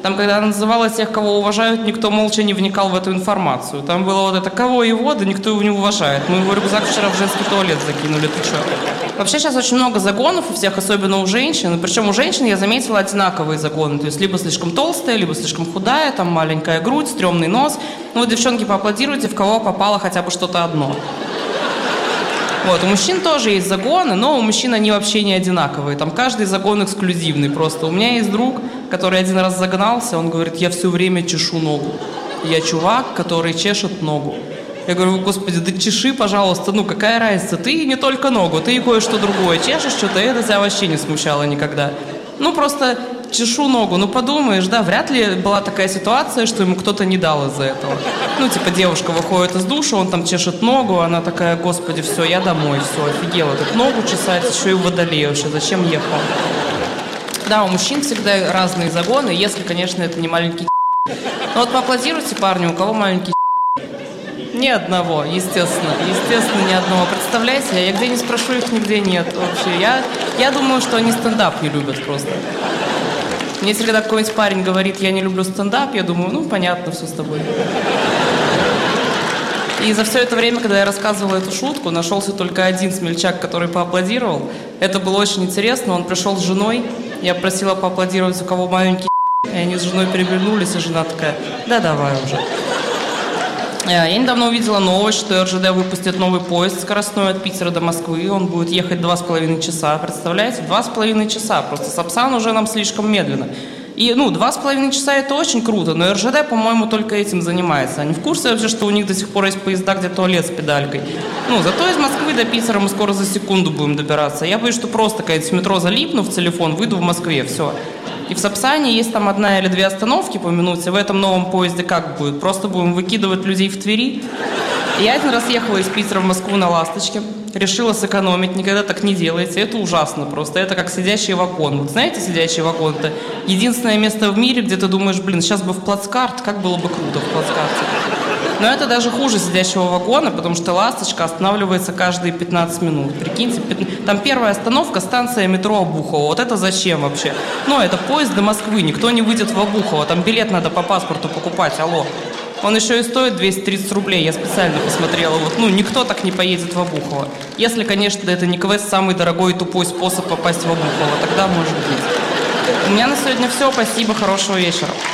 Там, когда она называла тех, кого уважают, никто молча не вникал в эту информацию. Там было вот это, кого его, да никто его не уважает. Мы его рюкзак вчера в женский туалет закинули, ты что? Вообще сейчас очень много загонов у всех, особенно у женщин. Причем у женщин я заметила одинаковые загоны. То есть либо слишком толстая, либо слишком худая, там маленькая грудь, стрёмный нос. Ну вот, девчонки, поаплодируйте, в кого попало хотя бы что-то одно. Вот, у мужчин тоже есть загоны, но у мужчин они вообще не одинаковые. Там каждый загон эксклюзивный просто. У меня есть друг, который один раз загнался, он говорит, я все время чешу ногу. Я чувак, который чешет ногу. Я говорю, господи, да чеши, пожалуйста, ну какая разница, ты не только ногу, ты и кое-что другое чешешь, что-то это тебя вообще не смущало никогда. Ну просто чешу ногу, ну подумаешь, да, вряд ли была такая ситуация, что ему кто-то не дал из-за этого. Ну типа девушка выходит из душа, он там чешет ногу, она такая, господи, все, я домой, все, офигела, тут ногу чесать, еще и в водолей вообще, зачем ехал? Да, у мужчин всегда разные загоны, если, конечно, это не маленький. Ну вот поаплодируйте парню, у кого маленький. Ни одного, естественно, ни одного. Представляете, я где не спрошу, их нигде нет вообще. Я думаю, что они стендап не любят просто. Мне если когда какой-нибудь парень говорит, я не люблю стендап, я думаю, ну, понятно, все с тобой. И за все это время, когда я рассказывала эту шутку, нашелся только один смельчак, который поаплодировал. Это было очень интересно, он пришел с женой, я просила поаплодировать, у кого маленький, и они с женой переглянулись, и жена такая, да давай уже. Я недавно увидела новость, что РЖД выпустит новый поезд скоростной от Питера до Москвы. Он будет ехать 2,5 часа. Представляете? 2,5 часа. Просто Сапсан уже нам слишком медленно. И, 2,5 часа это очень круто, но РЖД, по-моему, только этим занимается. Они в курсе вообще, что у них до сих пор есть поезда, где туалет с педалькой. Зато из Москвы до Питера мы скоро за секунду будем добираться. Я боюсь, что просто когда в метро залипну в телефон, выйду в Москве, все. И в Сапсане есть там 1 или 2 остановки по минуте. В этом новом поезде как будет? Просто будем выкидывать людей в Твери. Я один раз ехала из Питера в Москву на «Ласточке». Решила сэкономить. Никогда так не делайте. Это ужасно просто. Это как сидячий вагон. Вот знаете, сидячий вагон – это единственное место в мире, где ты думаешь, сейчас бы в плацкарт. Как было бы круто в плацкарте. Но это даже хуже сидячего вагона, потому что «Ласточка» останавливается каждые 15 минут. Прикиньте, там первая остановка – станция метро Обухово. Вот это зачем вообще? Это поезд до Москвы. Никто не выйдет в Обухово. Там билет надо по паспорту покупать. Алло. Он еще и стоит 230 рублей. Я специально посмотрела. Никто так не поедет в Обухово. Если, конечно, это не квест «Самый дорогой и тупой способ попасть в Обухово». Тогда может быть. У меня на сегодня все. Спасибо. Хорошего вечера.